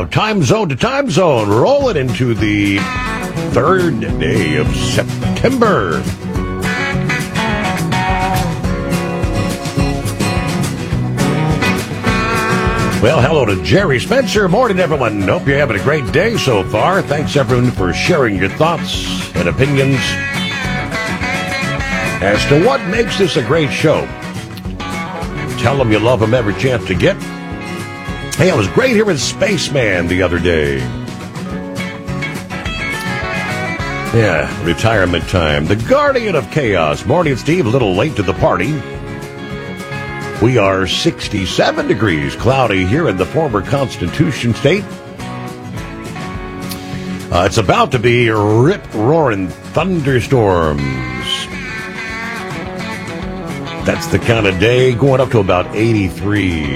time zone to time zone, rolling into the third day of September. Well, hello to Jerry Spencer. Morning, everyone. Hope you're having a great day so far. Thanks, everyone, for sharing your thoughts and opinions as to what makes this a great show. Tell them you love them every chance you get. Hey, I was great hearing Spaceman the other day. Yeah, retirement time. The Guardian of Chaos. Morning, Steve. A little late to the party. We are 67 degrees cloudy here in the former Constitution State. It's about to be rip-roaring thunderstorms. That's the kind of day going up to about 83.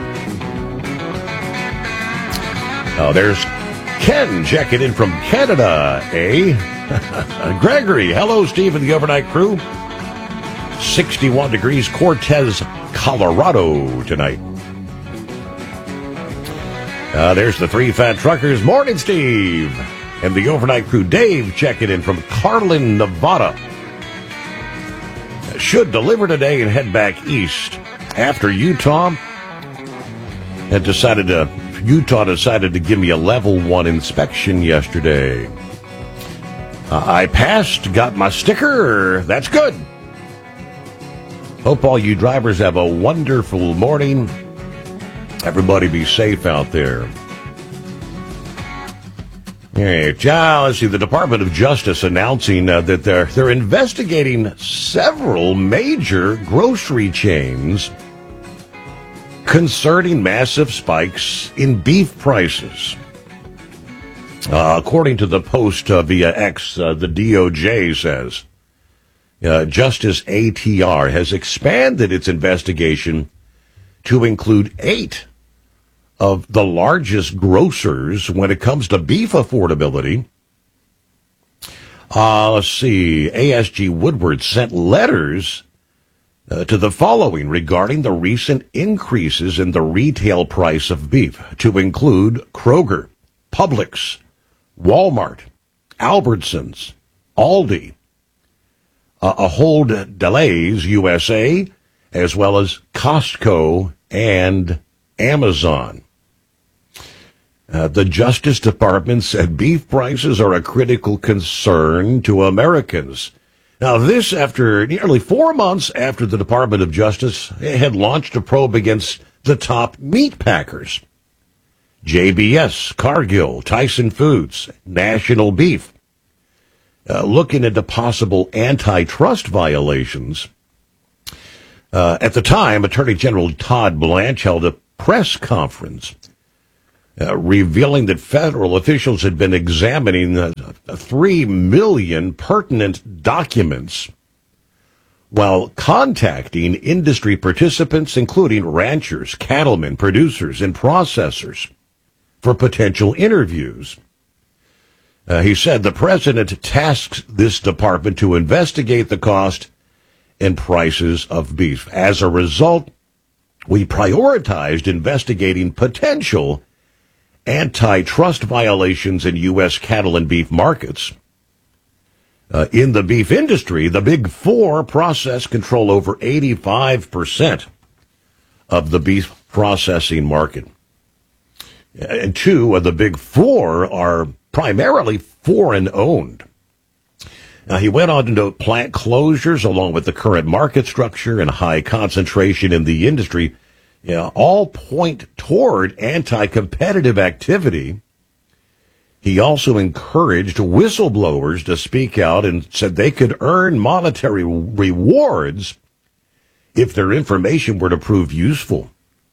Oh, there's Ken checking in from Canada, eh? Gregory, hello, Steve and the overnight crew. 61 degrees, Cortez, Colorado tonight. There's the three fat truckers. Morning, Steve. And the overnight crew, Dave, checking in from Carlin, Nevada. Should deliver today and head back east after Utah decided to give me a level 1 inspection yesterday. I passed, got my sticker. That's good. Hope all you drivers have a wonderful morning. Everybody be safe out there. Hey, let's see. The Department of Justice announcing that they're investigating several major grocery chains concerning massive spikes in beef prices. According to the Post via X, the DOJ says Justice ATR has expanded its investigation to include 8 of the largest grocers when it comes to beef affordability. Let's see. ASG Woodward sent letters to the following regarding the recent increases in the retail price of beef, to include Kroger, Publix, Walmart, Albertsons, Aldi, Ahold Delhaize USA, as well as Costco and Amazon. The Justice Department said beef prices are a critical concern to Americans. Now, this after nearly 4 months after the Department of Justice had launched a probe against the top meat packers. JBS, Cargill, Tyson Foods, National Beef, looking into possible antitrust violations. At the time, Attorney General Todd Blanche held a press conference revealing that federal officials had been examining 3 million pertinent documents while contacting industry participants, including ranchers, cattlemen, producers, and processors, for potential interviews. He said the president tasks this department to investigate the cost and prices of beef. As a result, we prioritized investigating potential antitrust violations in U.S. cattle and beef markets. In the beef industry, the Big Four process control over 85% of the beef processing market. And 2 of the Big Four are primarily foreign-owned. Now, he went on to note plant closures, along with the current market structure and high concentration in the industry, all point toward anti-competitive activity. He also encouraged whistleblowers to speak out and said they could earn monetary rewards if their information were to prove useful.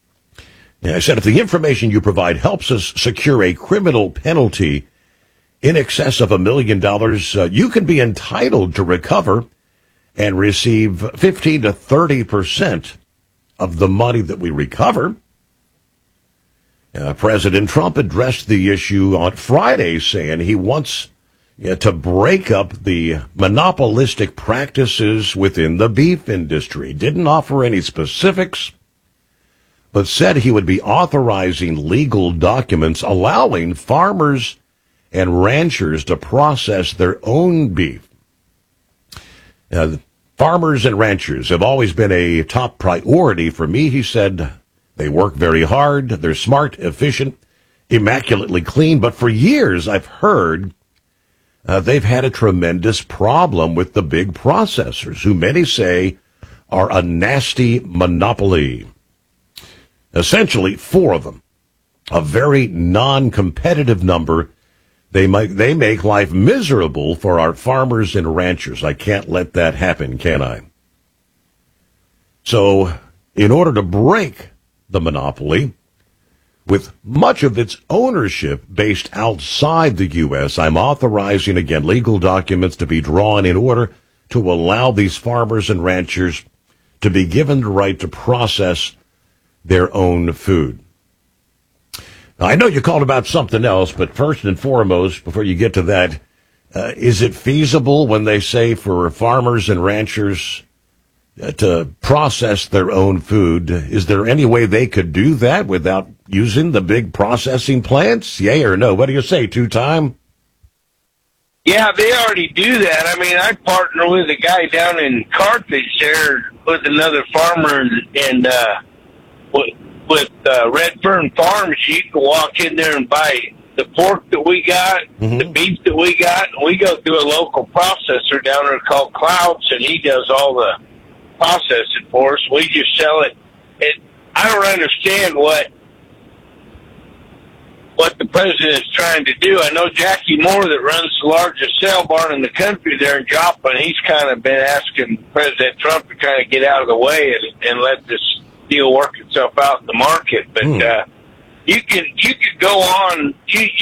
I said, if the information you provide helps us secure a criminal penalty in excess of $1 million, you can be entitled to recover and receive 15 to 30% of the money that we recover. President Trump addressed the issue on Friday, saying he wants to break up the monopolistic practices within the beef industry. Didn't offer any specifics, but said he would be authorizing legal documents allowing farmers and ranchers to process their own beef. Farmers and ranchers have always been a top priority for me, he said. They work very hard, they're smart, efficient, immaculately clean, but for years I've heard they've had a tremendous problem with the big processors, who many say are a nasty monopoly. Essentially, 4 of them, a very non-competitive number. They make life miserable for our farmers and ranchers. I can't let that happen, can I? So, in order to break the monopoly, with much of its ownership based outside the U.S., I'm authorizing, again, legal documents to be drawn in order to allow these farmers and ranchers to be given the right to process their own food. Now, I know you called about something else, but first and foremost, before you get to that, is it feasible when they say for farmers and ranchers to process their own food? Is there any way they could do that without using the big processing plants? Yay or no? What do you say, two-time? Yeah, they already do that. I mean, I partner with a guy down in Carthage there with another farmer, and with Redfern Farms, you can walk in there and buy the pork that we got, the beef that we got, and we go through a local processor down there called Clouds, and he does all the processing for us. We just sell it. And I don't understand what the president is trying to do. I know Jackie Moore, that runs the largest sale barn in the country there in Joplin, he's kind of been asking President Trump to kind of get out of the way and let this deal work itself out in the market. But you could go on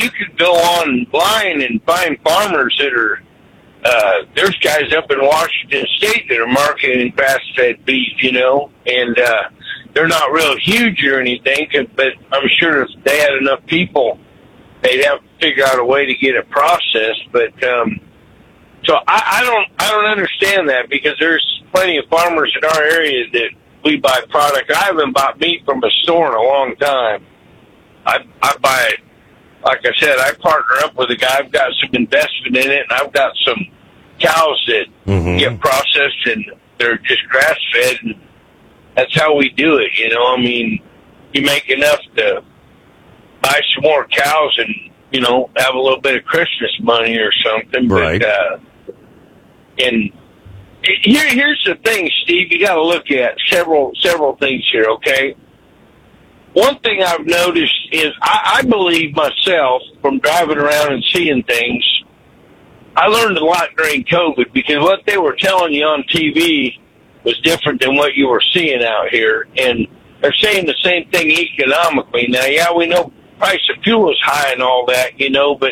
online and find farmers that are there's guys up in Washington State that are marketing grass-fed beef, and they're not real huge or anything, but I'm sure if they had enough people, they'd have to figure out a way to get it processed. But so I don't understand that, because there's plenty of farmers in our area that we buy product. I haven't bought meat from a store in a long time. I buy it. Like I said, I partner up with a guy. I've got some investment in it, and I've got some cows that get processed, and they're just grass-fed, and that's how we do it, I mean, you make enough to buy some more cows and, have a little bit of Christmas money or something. Right. But, and here's the thing, Steve, you got to look at several things here, okay? One thing I've noticed is I believe myself, from driving around and seeing things, I learned a lot during COVID, because what they were telling you on TV was different than what you were seeing out here. And they're saying the same thing economically. Now, yeah, we know price of fuel is high and all that, but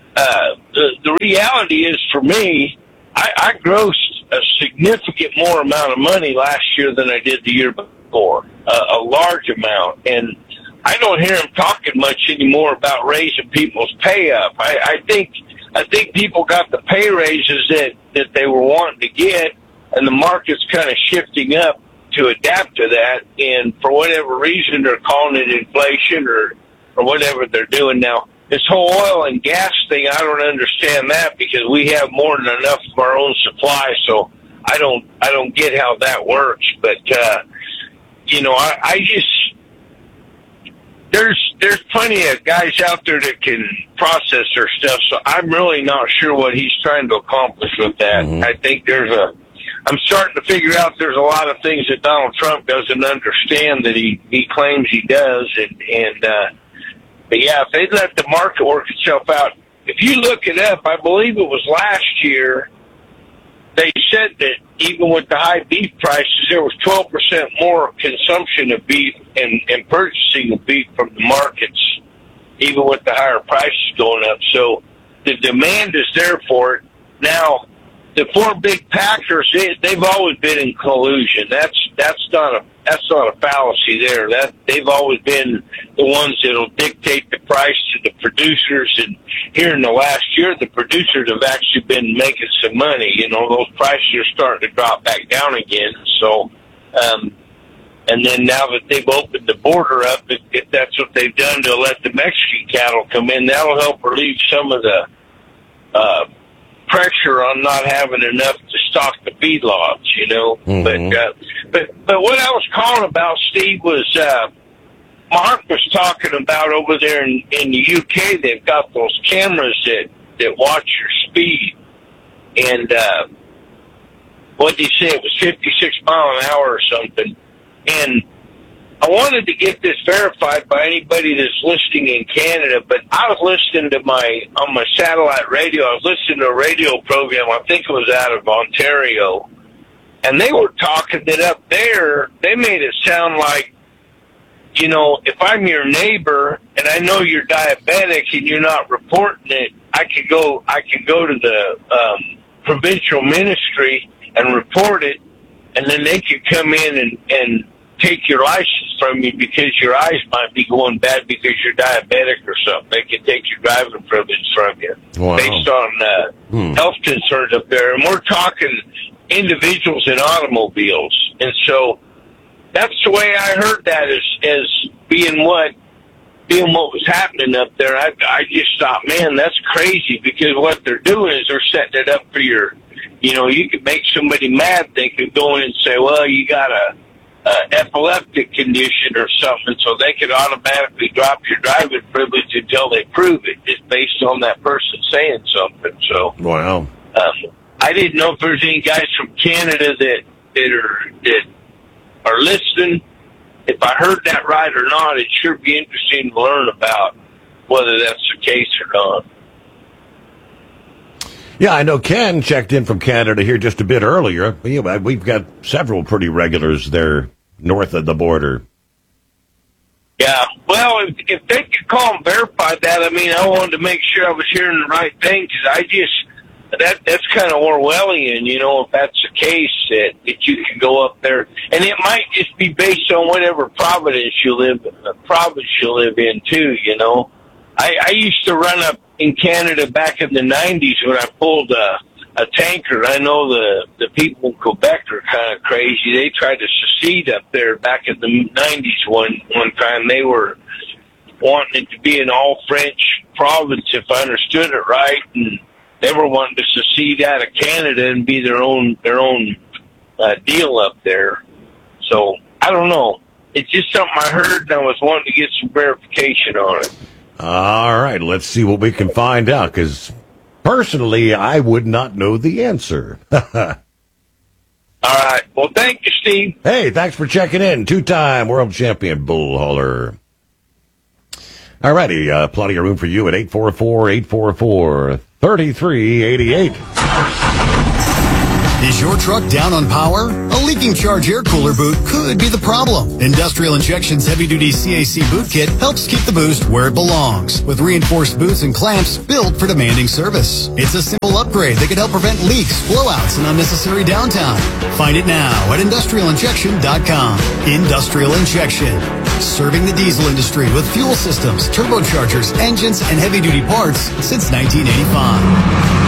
the reality is, for me, I grossed a significant more amount of money last year than I did the year before, a large amount. And I don't hear them talking much anymore about raising people's pay up. I think people got the pay raises that they were wanting to get, and the market's kind of shifting up to adapt to that. And for whatever reason, they're calling it inflation or whatever they're doing now. This whole oil and gas thing, I don't understand that, because we have more than enough of our own supply. So I don't get how that works. But I just, there's plenty of guys out there that can process their stuff. So I'm really not sure what he's trying to accomplish with that. I think I'm starting to figure out there's a lot of things that Donald Trump doesn't understand that he claims he does. But yeah, if they let the market work itself out, if you look it up, I believe it was last year, they said that even with the high beef prices, there was 12% more consumption of beef and purchasing of beef from the markets, even with the higher prices going up. So the demand is there for it. Now, the 4 big packers, they've always been in collusion. That's not a fallacy there. That they've always been the ones that'll dictate the price to the producers. And here in the last year, the producers have actually been making some money. Those prices are starting to drop back down again. So And then now that they've opened the border up, if that's what they've done to let the Mexican cattle come in, that'll help relieve some of the pressure on not having enough to stock the feedlots, you know. Mm-hmm. But what I was calling about, Steve, was Mark was talking about over there in the UK. They've got those cameras that watch your speed, and what did you say? It was 56 mile an hour or something. And I wanted to get this verified by anybody that's listening in Canada, but I was listening to on my satellite radio. I was listening to a radio program. I think it was out of Ontario, and they were talking that up there, they made it sound like, you know, if I'm your neighbor and I know you're diabetic and you're not reporting it, I can go to the provincial ministry and report it, and then they could come in and take your license from you because your eyes might be going bad because you're diabetic or something. They could take your driving privilege from you. Wow. Based on health concerns up there. And we're talking individuals in automobiles. And so that's the way I heard that as being what was happening up there. I just thought, man, that's crazy, because what they're doing is they're setting it up for your, you know, you could make somebody mad. They could go in and say, well, you got a epileptic condition or something, so they could automatically drop your driving privilege until they prove it, just based on that person saying something. So, wow. I didn't know if there's any guys from Canada that are listening. If I heard that right or not, it'd sure be interesting to learn about whether that's the case or not. Yeah, I know Ken checked in from Canada here just a bit earlier. We've got several pretty regulars there north of the border. Yeah, well, if they could call and verify that, I mean, I wanted to make sure I was hearing the right thing, because that's kind of Orwellian, you know, if that's the case, that you can go up there. And it might just be based on whatever province you live in, too, you know. I used to run up in Canada back in the 90s when I pulled a tanker. I know the people in Quebec are kind of crazy. They tried to secede up there back in the 90s one time. They were wanting it to be an all-French province, if I understood it right, and they were wanting to secede out of Canada and be their own deal up there. So, I don't know. It's just something I heard, and I was wanting to get some verification on it. All right, let's see what we can find out, because personally, I would not know the answer. All right. Well, thank you, Steve. Hey, thanks for checking in. Two-time world champion bull hauler. All righty, plenty of room for you at 844-844-3388. Is your truck down on power? A leaking charge air cooler boot could be the problem. Industrial Injection's heavy-duty CAC boot kit helps keep the boost where it belongs, with reinforced boots and clamps built for demanding service. It's a simple upgrade that could help prevent leaks, blowouts, and unnecessary downtime. Find it now at industrialinjection.com. Industrial Injection, serving the diesel industry with fuel systems, turbochargers, engines, and heavy-duty parts since 1985.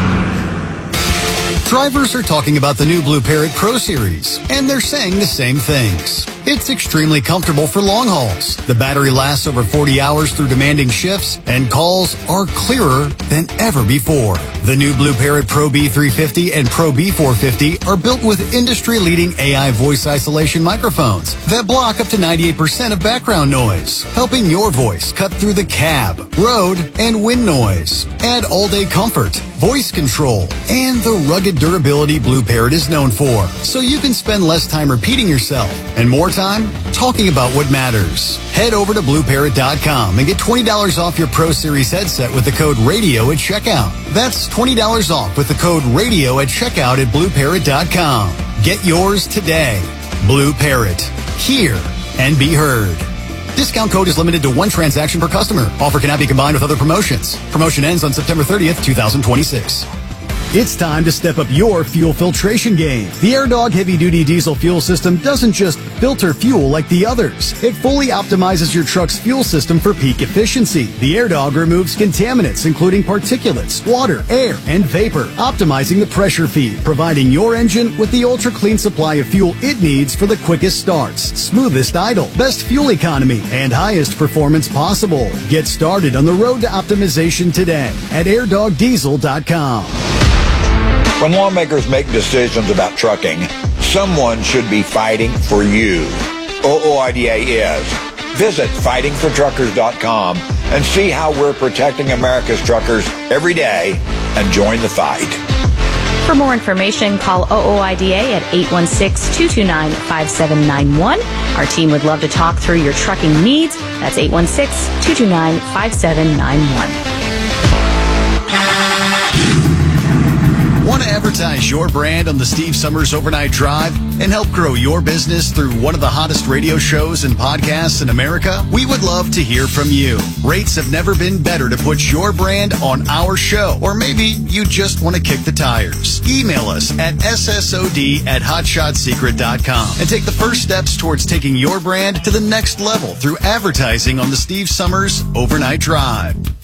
Drivers are talking about the new Blue Parrot Pro Series, and they're saying the same things. It's extremely comfortable for long hauls. The battery lasts over 40 hours through demanding shifts, and calls are clearer than ever before. The new Blue Parrot Pro B350 and Pro B450 are built with industry-leading AI voice isolation microphones that block up to 98% of background noise, helping your voice cut through the cab, road, and wind noise. Add all-day comfort, voice control, and the rugged durability Blue Parrot is known for, so you can spend less time repeating yourself and more time talking about what matters. Head over to BlueParrot.com and get $20 off your Pro Series headset with the code RADIO at checkout. That's $20 off with the code RADIO at checkout at BlueParrot.com. Get yours today. Blue Parrot. Hear and be heard. Discount code is limited to one transaction per customer. Offer cannot be combined with other promotions. Promotion ends on September 30th, 2026. It's time to step up your fuel filtration game. The AirDog heavy-duty diesel fuel system doesn't just filter fuel like the others. It fully optimizes your truck's fuel system for peak efficiency. The AirDog removes contaminants, including particulates, water, air, and vapor, optimizing the pressure feed, providing your engine with the ultra-clean supply of fuel it needs for the quickest starts, smoothest idle, best fuel economy, and highest performance possible. Get started on the road to optimization today at airdogdiesel.com. When lawmakers make decisions about trucking, someone should be fighting for you. OOIDA is. Visit fightingfortruckers.com and see how we're protecting America's truckers every day and join the fight. For more information, call OOIDA at 816-229-5791. Our team would love to talk through your trucking needs. That's 816-229-5791. Want to advertise your brand on the Steve Summers Overnight Drive and help grow your business through one of the hottest radio shows and podcasts in America? We would love to hear from you. Rates have never been better to put your brand on our show. Or maybe you just want to kick the tires. Email us at ssod@hotshotsecret.com and take the first steps towards taking your brand to the next level through advertising on the Steve Summers Overnight Drive.